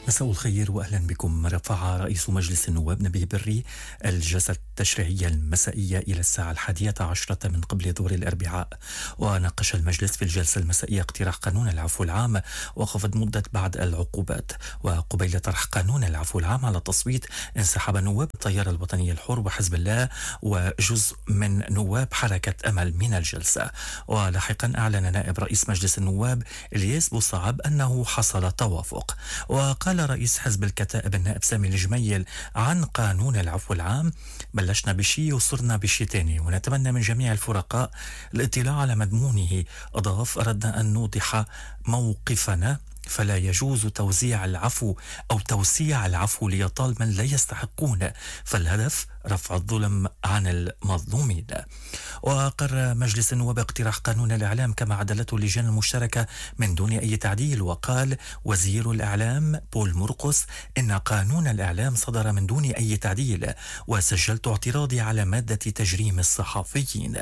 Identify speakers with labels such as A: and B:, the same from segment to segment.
A: مساء الخير وأهلا بكم. رفع رئيس مجلس النواب نبيه بري الجلسة التشريعية المسائية إلى الساعة 11 من قبل ظهر الأربعاء، وناقش المجلس في الجلسة المسائية اقتراح قانون العفو العام وخفض مدة بعض العقوبات. وقبيل طرح قانون العفو العام على التصويت انسحب نواب التيار الوطني الحر وحزب الله وجزء من نواب حركة أمل من الجلسة. ولاحقا أعلن نائب رئيس مجلس النواب إلياس بوصعب أنه حصل توافق. وقال رئيس حزب الكتائب النائب سامي الجميل عن قانون العفو العام: بلشنا بشي وصرنا بشي تاني ونتمنى من جميع الفرقاء الاطلاع على مضمونه. أضاف: أردنا أن نوضح موقفنا، فلا يجوز توزيع العفو أو توسيع العفو ليطال من لا يستحقون، فالهدف رفع الظلم عن المظلومين. وأقر مجلس النواب اقتراح قانون الإعلام كما عدلته اللجان المشتركة من دون أي تعديل. وقال وزير الإعلام بول مرقس إن قانون الإعلام صدر من دون أي تعديل، وسجلت اعتراضي على مادة تجريم الصحفيين.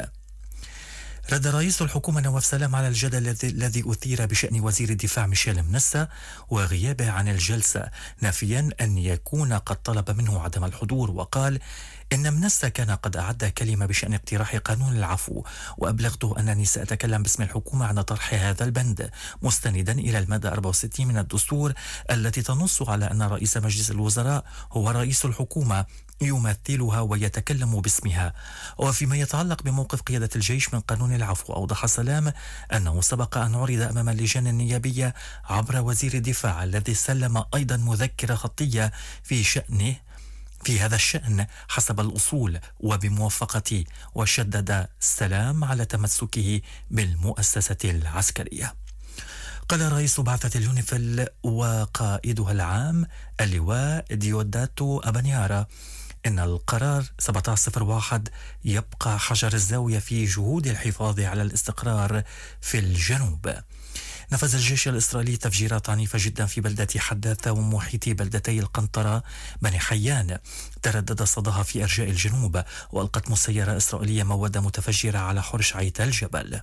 A: رد رئيس الحكومة نواف سلام على الجدل الذي أثير بشأن وزير الدفاع ميشيل منسا وغيابه عن الجلسة، نافيا أن يكون قد طلب منه عدم الحضور. وقال إن منسا كان قد أعد كلمة بشأن اقتراح قانون العفو، وأبلغته أنني سأتكلم باسم الحكومة عن طرح هذا البند، مستندا إلى المادة 64 من الدستور التي تنص على أن رئيس مجلس الوزراء هو رئيس الحكومة يمثلها ويتكلم باسمها. وفيما يتعلق بموقف قيادة الجيش من قانون العفو، أوضح سلام أنه سبق أن عرض أمام اللجان النيابية عبر وزير الدفاع الذي سلم أيضا مذكرة خطية في هذا الشأن حسب الأصول وبموافقتي. وشدد سلام على تمسكه بالمؤسسة العسكرية. قال رئيس بعثة اليونيفيل وقائدها العام اللواء ديوداتو أبانيارا إن القرار 1701 يبقى حجر الزاوية في جهود الحفاظ على الاستقرار في الجنوب. نفذ الجيش الإسرائيلي تفجيرات عنيفة جدا في بلدة حداثة ومحيطي بلدتي القنطرة بني حيان، تردد صداها في أرجاء الجنوب، وألقت مسيرة إسرائيلية مواد متفجرة على حرش عيت الجبل.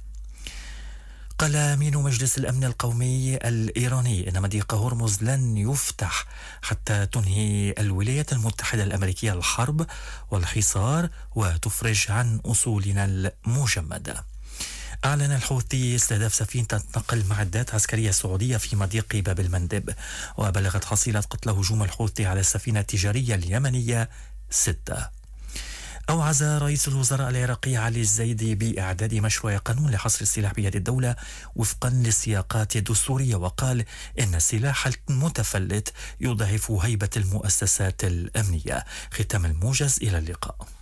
A: قال أمين مجلس الأمن القومي الإيراني إن مضيق هرمز لن يفتح حتى تنهي الولايات المتحدة الأمريكية الحرب والحصار وتفرج عن أصولنا المجمدة. أعلن الحوثي استهداف سفينة تنقل معدات عسكرية سعودية في مضيق باب المندب، وبلغت حصيلة قتل هجوم الحوثي على السفينة التجارية اليمنية 6. أوعز رئيس الوزراء العراقي علي الزيدي بإعداد مشروع قانون لحصر السلاح بيد الدولة وفقا للسياقات الدستورية، وقال إن السلاح المتفلت يضعف هيبة المؤسسات الأمنية. ختام الموجز، إلى اللقاء.